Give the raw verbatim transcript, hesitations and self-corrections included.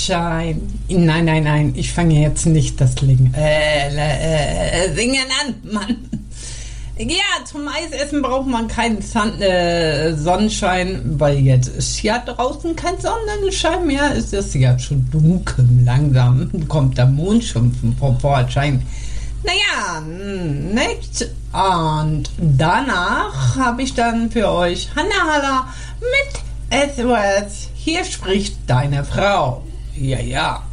Sonnenschein. Nein, nein, nein, ich fange jetzt nicht das Lingen, äh, äh, Singen an, Mann. Ja, zum Eisessen braucht man keinen Sun- äh, Sonnenschein, weil jetzt ist ja draußen kein Sonnenschein mehr. Es ist ja schon dunkel, langsam kommt der Mond schon vom Vorschein. Naja, nicht. Und danach habe ich dann für euch Hanna Haller mit S O S. Hier spricht deine Frau. Ja, ja.